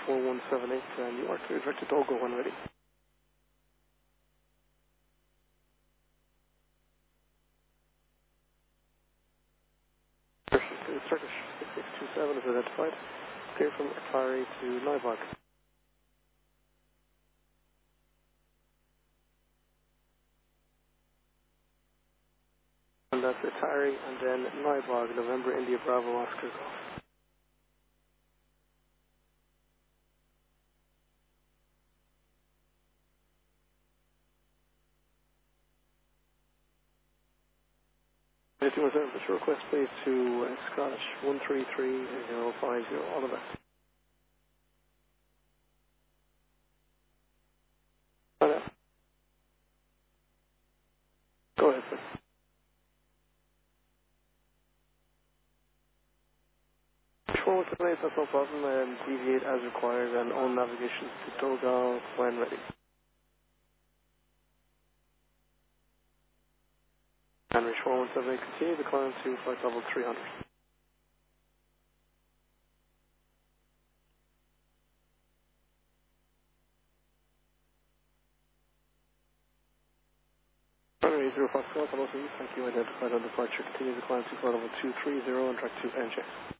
4178, and you are clear direct to Togo when ready. Turkish 6627 is identified. Clear from Atari to Nybog. And that's Atari and then Nybog, November India Bravo Oscar Golf. If you want to reserve this request, please to Scottish 133050, all of that. Go ahead, sir. Sure, with the place, that's no problem, and deviate as required and own navigation to Dogal when ready. And reach 4178, continue the climb to flight level 300. Runway 054, hello, thank you, identified on departure, continue the climb to flight level 230 and track 2 NJ.